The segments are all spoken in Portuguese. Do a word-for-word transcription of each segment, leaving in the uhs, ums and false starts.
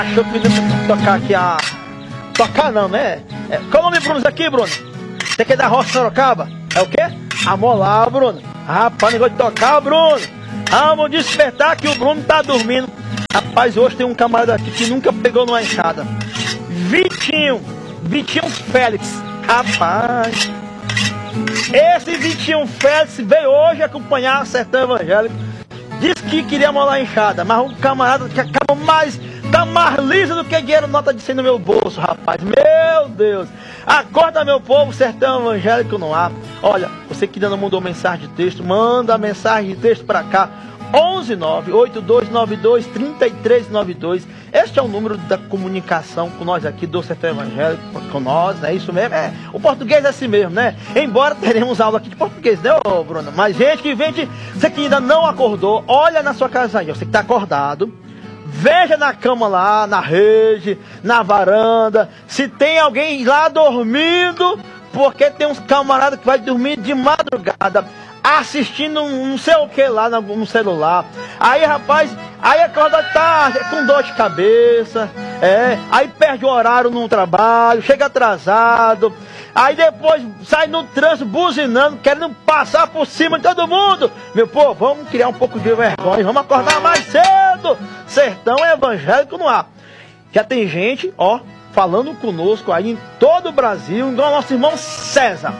achou que ia tocar aqui a... Tocar não, né? É... Qual o nome, Bruno, aqui, Bruno? Você quer dar roça Sorocaba? É o quê? Amolar, Bruno. Rapaz, negócio de tocar, Bruno. Ah, vamos despertar que o Bruno tá dormindo. Rapaz, hoje tem um camarada aqui que nunca pegou numa enxada. Vitinho. Vitinho Félix. Rapaz. Esse Vitinho Félix veio hoje acompanhar o Sertão Evangélico. Disse que queria molar a enxada, mas um camarada que acaba mais... Tá mais liso do que dinheiro nota de cem no meu bolso, rapaz. Meu Deus. Acorda, meu povo, Sertão Evangélico no ar. Olha, você que ainda não mandou mensagem de texto, manda a mensagem de texto pra cá. onze nove oito dois nove dois três três nove dois. Este é o número da comunicação com nós aqui do Sertão Evangélico, com nós, é isso mesmo. É, o português é assim mesmo, né? Embora teremos aula aqui de português, né, ô, Bruno? Mas gente que vem de... Você que ainda não acordou, olha na sua casa aí, você que tá acordado. Veja na cama lá, na rede, na varanda, se tem alguém lá dormindo, porque tem uns camaradas que vai dormir de madrugada, assistindo um não sei o que lá no, no celular. Aí, rapaz, aí acorda tarde, com dor de cabeça, é, aí perde o horário no trabalho, chega atrasado, aí depois sai no trânsito buzinando, querendo passar por cima de todo mundo. Meu povo, vamos criar um pouco de vergonha, vamos acordar mais cedo. Sertão Evangélico no ar. Já tem gente, ó, falando conosco aí em todo o Brasil, igual o nosso irmão César.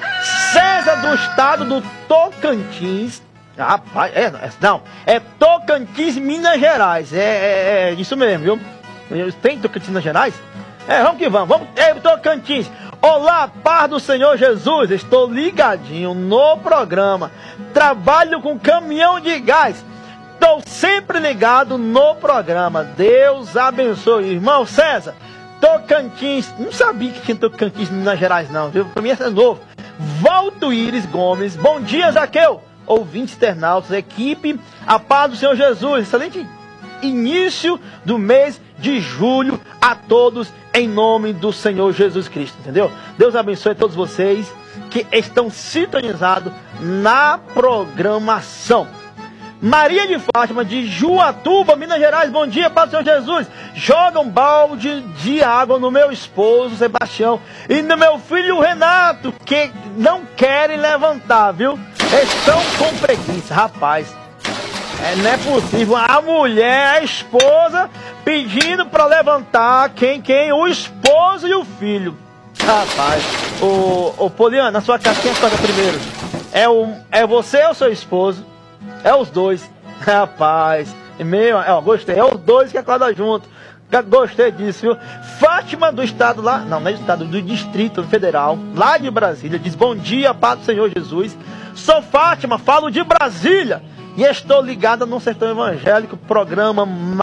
César do estado do Tocantins. Rapaz, é, não, é Tocantins, Minas Gerais. É, é, é isso mesmo, viu? Tem Tocantins, Minas Gerais? É, vamos que vamos, vamos, é, Tocantins. Olá, paz do Senhor Jesus, estou ligadinho no programa. Trabalho com caminhão de gás. Estou sempre ligado no programa. Deus abençoe. Irmão César, Tocantins, não sabia que tinha Tocantins, Minas Gerais não, viu? Para mim é novo. Valdo Iris Gomes, bom dia, Zaqueu. Ouvintes internautas, equipe, a paz do Senhor Jesus. Excelente início do mês de julho a todos, em nome do Senhor Jesus Cristo, entendeu? Deus abençoe a todos vocês que estão sintonizados na programação. Maria de Fátima, de Juatuba, Minas Gerais, bom dia, paz do Senhor Jesus. Joga um balde de água no meu esposo, Sebastião, e no meu filho Renato, que não querem levantar, viu? Estão com preguiça, rapaz. É, não é possível. A mulher, a esposa, pedindo para levantar quem, quem? O esposo e o filho. Rapaz, o, o Poliana, na sua casa, quem acorda primeiro? É, o, é você ou seu esposo? É os dois. Rapaz, meu, ó, gostei. É os dois que acordam junto. Gostei disso, viu? Fátima do estado lá, não, não é do estado, do Distrito Federal, lá de Brasília, diz: bom dia, paz do Senhor Jesus. Sou Fátima, falo de Brasília e estou ligada no Sertão Evangélico, programa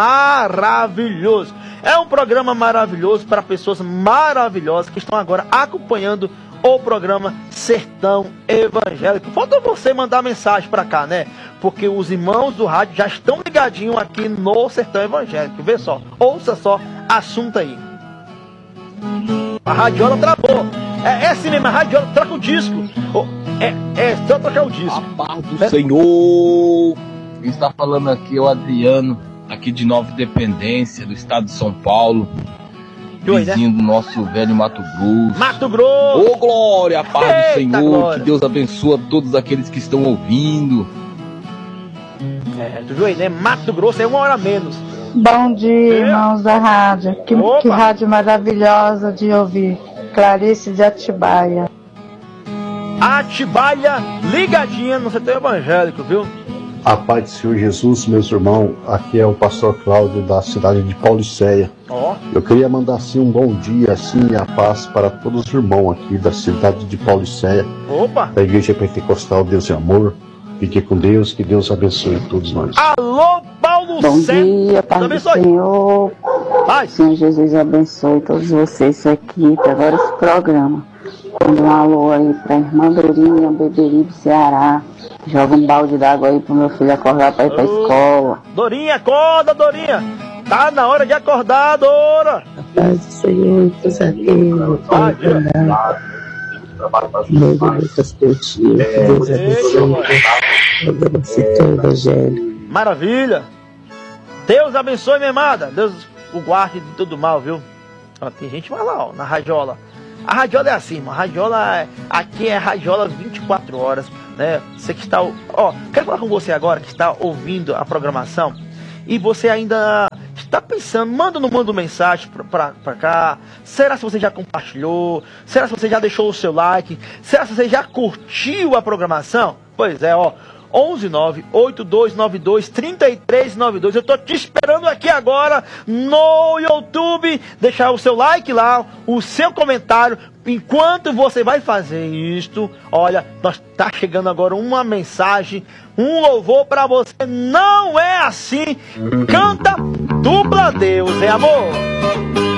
maravilhoso. É um programa maravilhoso para pessoas maravilhosas que estão agora acompanhando o programa Sertão Evangélico. Falta você mandar mensagem para cá, né? Porque os irmãos do rádio já estão ligadinhos aqui no Sertão Evangélico. Vê só, ouça só, assunto aí. A radiola travou. É, é assim mesmo, a radiola troca o disco. É, é só trocar o disco. A paz do é. Senhor. Quem está falando aqui é o Adriano, aqui de Nova Independência, do estado de São Paulo. Vizinho do nosso velho Mato Grosso. Mato Grosso! Ô, glória, a paz Eita, do Senhor, glória. Que Deus abençoe a todos aqueles que estão ouvindo. É, tu viu aí, né? Mato Grosso é uma hora menos. Bom dia, é. irmãos da rádio. Que, que rádio maravilhosa de ouvir. Clarice de Atibaia. Atibaia, ligadinha no Sertão Evangélico, viu? A paz do Senhor Jesus, meus irmãos. Aqui é o pastor Cláudio da cidade de Paulicéia. Oh. Eu queria mandar assim um bom dia, assim, a paz para todos os irmãos aqui da cidade de Paulicéia. Opa! Da Igreja Pentecostal Deus e Amor. Fique com Deus, que Deus abençoe todos nós. Alô, Paulo Bom Cé... dia, paz do Senhor. Pai. Senhor Jesus abençoe todos vocês, sua equipe, agora esse programa. Manda um alô aí pra irmã Dorinha, Beberibe, Ceará. Joga um balde d'água aí pro meu filho acordar pra ir pra oh. escola. Dorinha, acorda, Dorinha. Tá na hora de acordar, Dora. A paz do Senhor, Deus abençoe. Pai, Deus muitas curtidas. Deus abençoe. Programa Sertão Evangélico. Maravilha. Deus abençoe, minha amada. Deus o guarde de todo mal, viu? Ó, tem gente que vai lá, ó, na radiola. A radiola é assim, mano. A radiola, é, aqui é radiola vinte e quatro horas, né? Você que está, ó, quero falar com você agora que está ouvindo a programação e você ainda está pensando, manda ou não manda mensagem pra, pra, pra cá? Será se você já compartilhou? Será se você já deixou o seu like? Será se você já curtiu a programação? Pois é, ó. onze nove oito dois nove dois três três nove dois. Eu tô te esperando aqui agora no YouTube. Deixar o seu like lá, o seu comentário. Enquanto você vai fazer isto, olha, nós tá chegando agora uma mensagem, um louvor para você. Não é assim. Canta, dupla Deus, é amor.